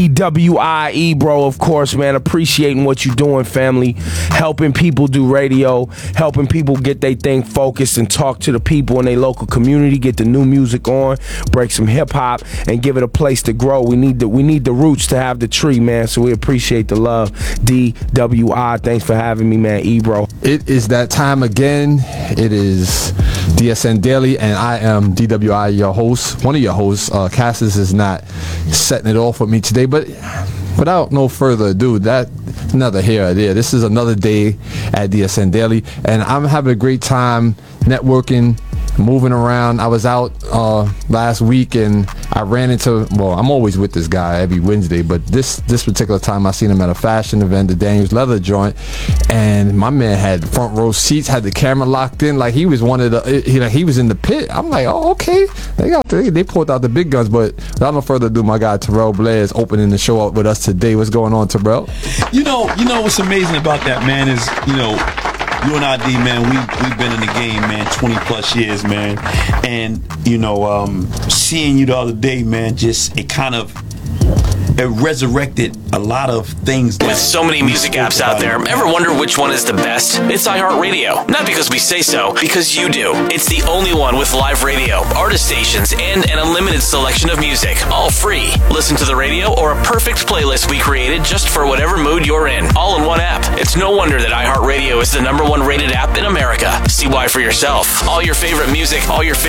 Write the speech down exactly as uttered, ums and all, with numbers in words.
W I E, bro, of course, man. Appreciating what you're doing, family. Helping people do radio, helping people get their thing focused and talk to the people in their local community, get the new music on, break some hip hop, and give it a place to grow. We need the we need the roots to have the tree, man. So we appreciate the love. D W I, thanks for having me, man. E, bro. It is that time again. It is D S N Daily, and I am D W I, your host, one of your hosts. Uh, Cassis is not setting it off with me today, but without no further ado, that another here or there. This is another day at D S N Daily, and I'm having a great time networking, moving around. I was out uh, last week, and I ran into, well, I'm always with this guy every Wednesday, but this this particular time I seen him at a fashion event, the Daniels Leather Joint, and my man had front row seats, had the camera locked in, like he was one of the, he, like he was in the pit. I'm like, oh, okay, they got the, they pulled out the big guns. But without no further ado, my guy Terrell Blair is opening the show up with us today. What's going on, Terrell? You know, you know what's amazing about that, man, is, you know, you and I, D, man, we, we've been in the game, man, twenty plus years, man. And, you know, um, seeing you the other day, man, just, it kind of, it resurrected a lot of things. With so many music apps out there, ever wonder which one is the best? It's iHeartRadio. Not because we say so, because you do. It's the only one with live radio, artist stations, and an unlimited selection of music, all free. Listen to the radio or a perfect playlist we created just for whatever mood you're in, all in one app. It's no wonder that iHeartRadio is the number one rated app in America. See why for yourself. All your favorite music, all your favorite